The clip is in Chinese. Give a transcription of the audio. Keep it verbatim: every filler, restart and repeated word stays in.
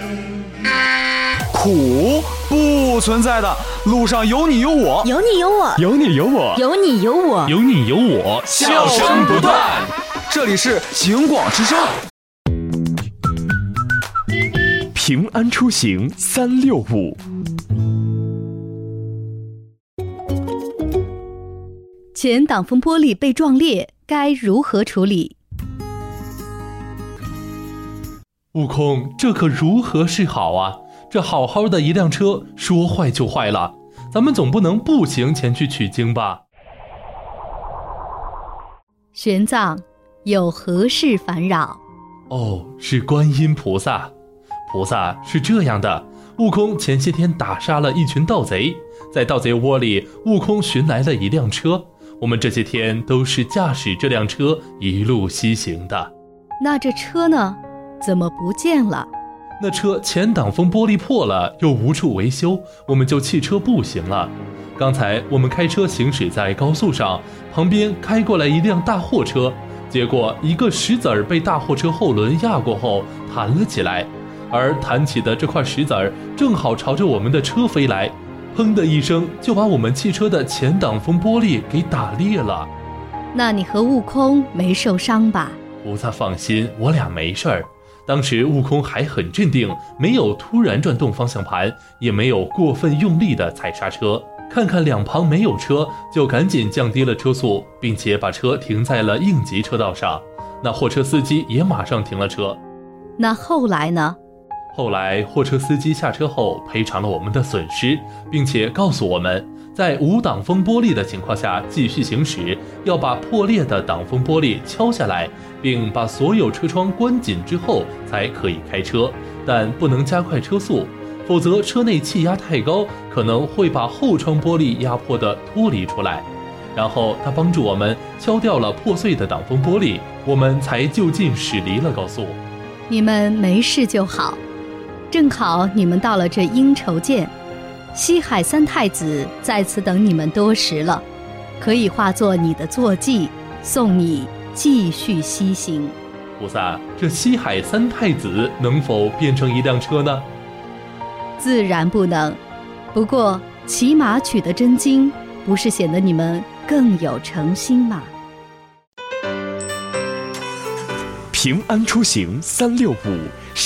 苦不存在的，路上有你有我， 有你有我， 有你有我， 有你有我， 有你有我， 笑声不断。这里是警广之声。 平安出行三六五。 前挡风玻璃被撞裂，该如何处理？ 悟空，这可如何是好啊？这好好的一辆车，说坏就坏了，咱们总不能步行前去取经吧？ 玄奘，有何事烦扰？ 哦，是观音菩萨。菩萨是这样的，悟空前些天打杀了一群盗贼，在盗贼窝里，悟空寻来了一辆车，我们这些天都是驾驶这辆车一路西行的。 那这车呢？怎么不见了？ 那车前挡风玻璃破了，又无处维修，我们就弃车步行了。刚才我们开车行驶在高速上，旁边开过来一辆大货车，结果一个石子儿被大货车后轮压过后弹了起来，而弹起的这块石子儿正好朝着我们的车飞来，砰的一声就把我们汽车的前挡风玻璃给打裂了。 那你和悟空没受伤吧？ 菩萨放心，我俩没事儿。当时悟空还很镇定，没有突然转动方向盘，也没有过分用力的踩刹车，看看两旁没有车，就赶紧降低了车速，并且把车停在了应急车道上。那货车司机也马上停了车。 那后来呢？ 后来货车司机下车后赔偿了我们的损失，并且告诉我们，在无挡风玻璃的情况下继续行驶，要把破裂的挡风玻璃敲下来，并把所有车窗关紧之后才可以开车，但不能加快车速，否则车内气压太高，可能会把后窗玻璃压迫的脱离出来。然后他帮助我们敲掉了破碎的挡风玻璃，我们才就近驶离了高速。 你们没事就好，正好你们到了这阴愁涧，西海三太子在此等你们多时了，可以化作你的坐骑，送你继续西行。 菩萨，这西海三太子能否变成一辆车呢？ 自然不能，不过骑马取得真经，不是显得你们更有诚心吗？ 平安出行三六五，